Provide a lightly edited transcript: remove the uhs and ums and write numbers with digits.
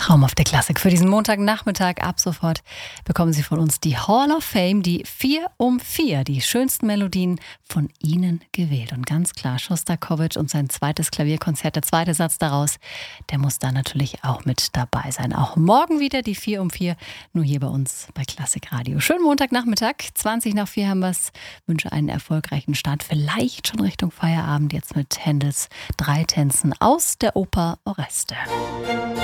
Traumhafte Klassik für diesen Montagnachmittag. Ab sofort bekommen Sie von uns die Hall of Fame, die 4 um 4, die schönsten Melodien von Ihnen gewählt. Und ganz klar, Schostakowitsch und sein zweites Klavierkonzert, der zweite Satz daraus, der muss da natürlich auch mit dabei sein. Auch morgen wieder die 4 um 4, nur hier bei uns bei Klassik Radio. Schönen Montagnachmittag, 20 nach 4 haben wir es. Wünsche einen erfolgreichen Start, vielleicht schon Richtung Feierabend, jetzt mit Händels 3 Tänzen aus der Oper Oreste.